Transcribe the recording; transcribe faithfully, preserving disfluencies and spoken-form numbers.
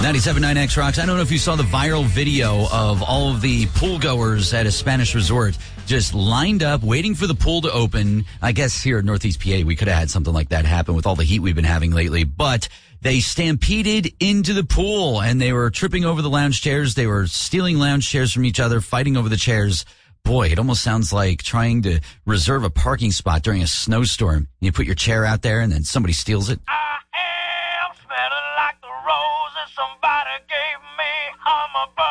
ninety-seven point nine X Rocks. I don't know if you saw the viral video of all of the pool goers at a Spanish resort just lined up, waiting for the pool to open. I guess here in Northeast P A, we could have had something like that happen with all the heat we've been having lately. But they stampeded into the pool, and they were tripping over the lounge chairs. They were stealing lounge chairs from each other, fighting over the chairs. Boy, it almost sounds like trying to reserve a parking spot during a snowstorm. You put your chair out there, and then somebody steals it. I am smelling like the roses somebody gave me. I'm a